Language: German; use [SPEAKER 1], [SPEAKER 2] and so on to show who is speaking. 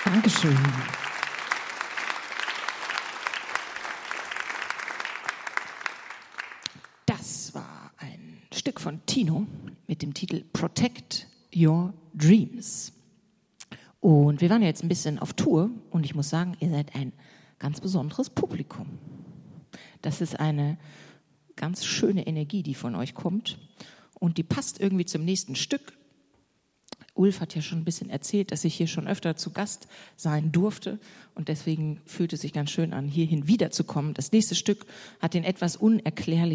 [SPEAKER 1] Dankeschön. Das war ein Stück von Tino mit dem Titel Protect Your Dreams. Und wir waren ja jetzt ein bisschen auf Tour und ich muss sagen, ihr seid ein ganz besonderes Publikum. Das ist eine ganz schöne Energie, die von euch kommt und die passt irgendwie zum nächsten Stück. Ulf hat ja schon ein bisschen erzählt, dass ich hier schon öfter zu Gast sein durfte und deswegen fühlt es sich ganz schön an, hierhin wiederzukommen. Das nächste Stück hat den etwas unerklärlichen